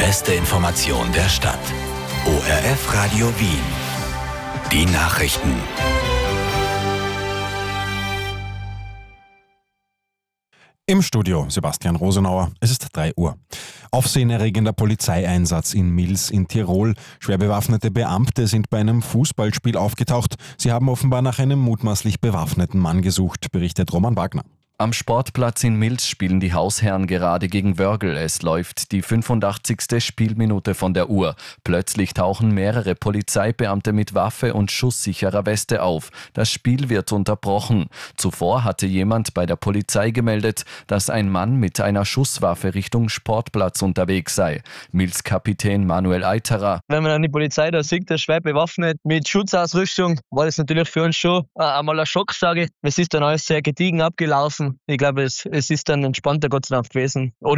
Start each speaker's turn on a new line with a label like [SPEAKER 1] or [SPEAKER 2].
[SPEAKER 1] beste Information der Stadt. ORF Radio Wien. Die Nachrichten.
[SPEAKER 2] Im Studio Sebastian Rosenauer. Es ist 3 Uhr. Aufsehenerregender Polizeieinsatz in Mils in Tirol. Schwer bewaffnete Beamte sind bei einem Fußballspiel aufgetaucht. Sie haben offenbar nach einem mutmaßlich bewaffneten Mann gesucht, berichtet Roman Wagner.
[SPEAKER 3] Am Sportplatz in Mils spielen die Hausherren gerade gegen Wörgl. Es läuft die 85. Spielminute von der Uhr. Plötzlich tauchen mehrere Polizeibeamte mit Waffe und schusssicherer Weste auf. Das Spiel wird unterbrochen. Zuvor hatte jemand bei der Polizei gemeldet, dass ein Mann mit einer Schusswaffe Richtung Sportplatz unterwegs sei. Mils-Kapitän Manuel Eiterer.
[SPEAKER 4] Wenn man dann die Polizei da sieht, der schwer bewaffnet mit Schutzausrüstung, war das natürlich für uns schon einmal ein Schock, sage ich. Es ist dann alles sehr gediegen abgelaufen. Ich glaube, es ist dann entspannter Gott sei Dank gewesen.